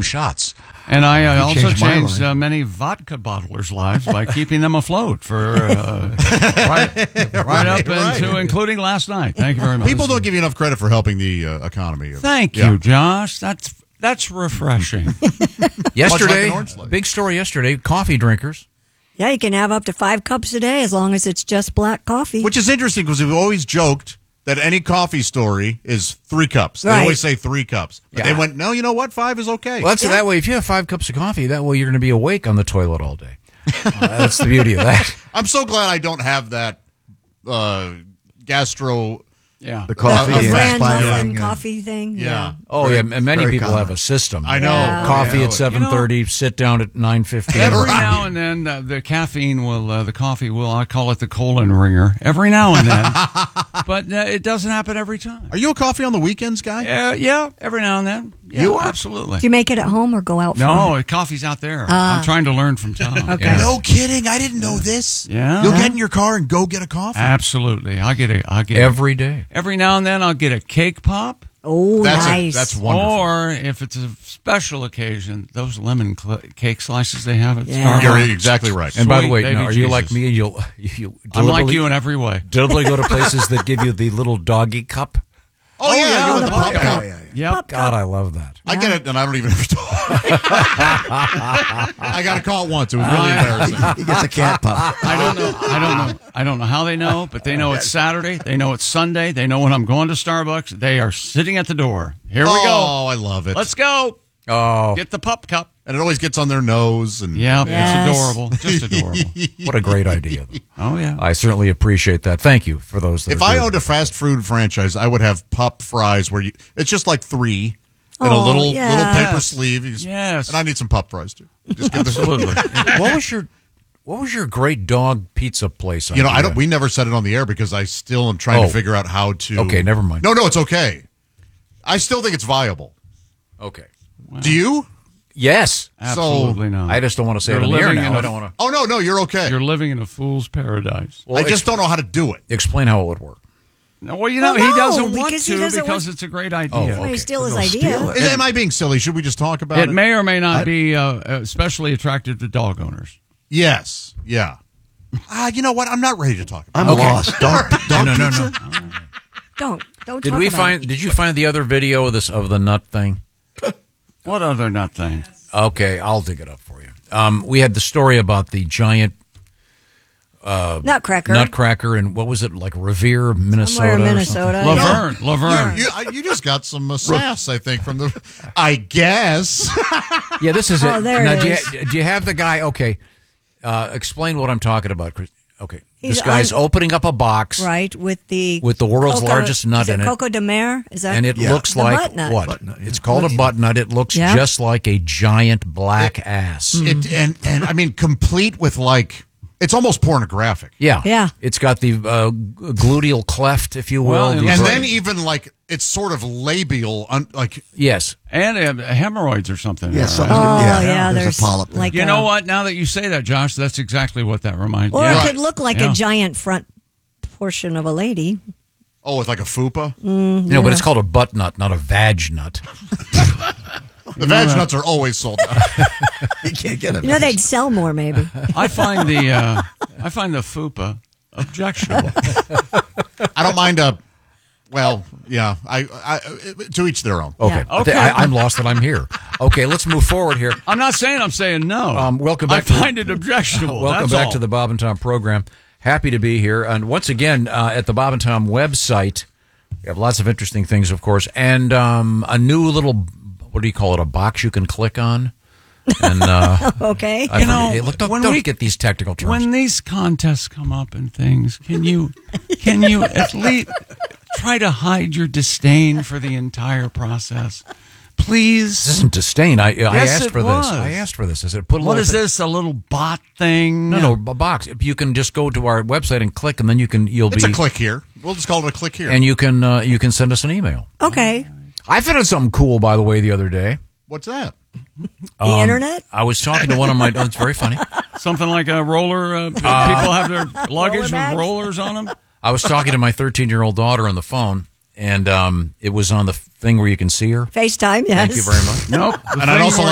shots. And I also changed my life. many vodka bottlers' lives by keeping them afloat for right up into including last night. Thank you very much. People don't give you enough credit for helping the economy. Thank you, Josh. That's refreshing. Yesterday, Much like an orange slice. big story yesterday, coffee drinkers. Yeah, you can have up to 5 cups a day as long as it's just black coffee. Which is interesting because we've always joked that any coffee story is 3 cups. They Right. always say 3 cups. But Yeah. they went, no, you know what? 5 is okay. Well, that's that way. If you have 5 cups of coffee, that way you're going to be awake on the toilet all day. That's the beauty of that. I'm so glad I don't have that gastro. Yeah. The coffee the Fran inspiring. Muffin coffee thing. Yeah. Oh, yeah. And many very people common. have a system. I know. Yeah. Coffee Yeah. at 7:30, sit down at 9:15. Every now and then, the caffeine will, the coffee will, I call it the colon ringer, every now and then. But it doesn't happen every time. Are you a coffee on the weekends guy? Yeah, every now and then. Yeah, You are? absolutely. Do you make it at home or go out for it? No, coffee's out there. I'm trying to learn from Tom. Okay. Yeah. No kidding. I didn't know this. Yeah. You'll get in your car and go get a coffee. Absolutely. I get Every day. every now and then I'll get a cake pop. Oh, nice. That's wonderful. Or if it's a special occasion, those lemon cake slices they have at Yeah. Starbucks. You're exactly right. And by the Sweet way, baby now, are you like Jesus. me? You I'm like deliberately- you in every way. deliberately go to places that give you the little doggy cup. Oh, yeah. yeah, you want the the pop pop cup. cup. Yep. God, I love that. I get it, and I don't even have to I got to call it once. It was really embarrassing. He gets a cat pup. I don't know how they know, but they know it's Saturday. They know it's Sunday. They know when I'm going to Starbucks. They are sitting at the door. Here we go. Oh, I love it. Let's go. Oh, Get the pup cup. And it always gets on their nose. And Yeah, Yes. it's adorable. Just adorable. what a great idea. Oh, yeah. I certainly appreciate that. Thank you for those. That If are I doing owned a fast food franchise, I would have pup fries where it's just like 3 in a Oh, little yeah. paper sleeve. You just- Yes. And I need some pup fries too. Just give this Absolutely. What was your great dog pizza place? You know, idea? we never said it on the air because I still am trying Oh. to figure out how to. Okay, never mind. No, it's okay. I still think it's viable. Okay. Do you? Yes. Absolutely not. I just don't want to say You're it on the air living now. in a- I don't want to. Oh no, you're okay. You're living in a fool's paradise. Well, I just don't know how to do it. explain how it would work. No, well, Well, he no, doesn't want because to he doesn't because want- it's a great idea. Oh, Well, okay. he steal his They'll idea. steal it. Am I being silly? Should we just talk about it? It may or may not be especially attractive to dog owners. Yes. Yeah. You know what? I'm not ready to talk about I'm lost. Dog No. pizza? Don't Did talk we about find? it. Did you find the other video of the nut thing? What other nut thing? Okay, I'll dig it up for you. We had the story about the giant Nutcracker? nutcracker, and what was it, like Revere, Minnesota? Somewhere in or Minnesota. Laverne. You just got some sass, I think, from the. I guess. something? Yeah, this is Oh, it. there Now, it do is. you have the guy? Okay, explain what I'm talking about, Chris. Okay, He's this guy's on- opening up a box, Right, with the world's largest nut is it in it. Coco de Mer? Is that? and it looks The like butt nut. what? Butt nut, yeah. It's called a butt nut. It looks Yeah. just like a giant black ass. It and I mean, complete with like, it's almost pornographic. Yeah, Yeah. It's got the gluteal cleft, if you will. Well, The and And bra- then even like it's sort of labial, like yes, And hemorrhoids or something. Yeah, right? something. Oh, Yeah, yeah, there's a polyp there. like You know what? Now that you say that, Josh, that's exactly what that reminds me Or of. it could look like Yeah. a giant front portion of a lady. oh, with like a fupa. no, but it's called a butt nut, not a vag nut. The vag nuts are always sold out. You can't get it. You know, they'd sell more, maybe. I find the fupa objectionable. I don't mind a. Well, yeah. I to each their own. Okay, Yeah. Okay. I'm lost that I'm here. Okay, let's move forward here. I'm not saying I'm saying no. Welcome I back to- find it objectionable. Welcome that's back all. to the Bob and Tom program. Happy to be here, and once again at the Bob and Tom website, we have lots of interesting things, of course, and a new little, what do you call it, a box you can click on. And Okay. I know, forget- hey, look, when don't we- get these technical terms. When these contests come up and things, can you at least try to hide your disdain for the entire process, please? This isn't disdain. I Yes, asked it for was. this. I asked for this. I said, put a What little is thing- this? A little bot thing? No, a box. You can just go to our website and click, and then you'll It's be a click here. We'll just call it a click here. and you can send us an email. Okay. I found out something cool, by the way, the other day. What's that? The internet? I was talking to one of my. Oh, it's very funny. Something like a roller. People have their luggage with bags? rollers on them. I was talking to my 13-year-old daughter on the phone, and it was on the thing where you can see her. FaceTime, yes. Thank you very much. Nope. And I'd also like